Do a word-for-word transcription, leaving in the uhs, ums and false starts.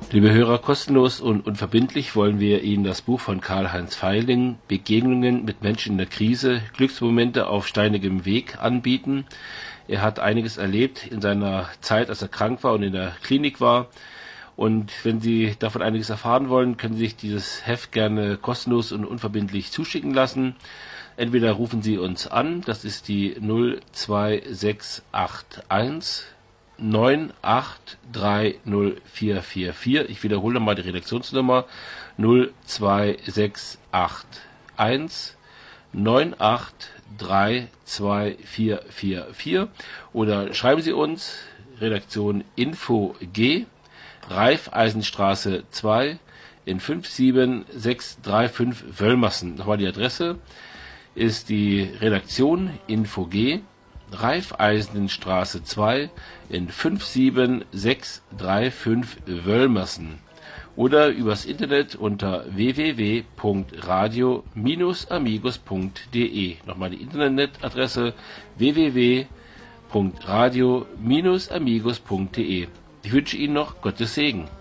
Liebe Hörer, kostenlos und unverbindlich wollen wir Ihnen das Buch von Karl-Heinz Feiling, Begegnungen mit Menschen in der Krise, Glücksmomente auf steinigem Weg, anbieten. Er hat einiges erlebt in seiner Zeit, als er krank war und in der Klinik war. Und wenn Sie davon einiges erfahren wollen, können Sie sich dieses Heft gerne kostenlos und unverbindlich zuschicken lassen. Entweder rufen Sie uns an, das ist die null zwei sechs acht eins neun acht drei null vier vier vier. Ich wiederhole nochmal die Redaktionsnummer null zwei sechs acht eins neun acht drei zwei vier vier vier oder schreiben Sie uns Redaktion Info G, Raiffeisenstraße zwei in fünf sieben sechs drei fünf Wöllmassen. Nochmal die Adresse ist die Redaktion Info G, Raiffeisenstraße zwei in fünf sieben sechs drei fünf Wöllmassen oder übers Internet unter w w w punkt radio Bindestrich amigos punkt de. Nochmal die Internetadresse w w w punkt radio Bindestrich amigos punkt de. Ich wünsche Ihnen noch Gottes Segen.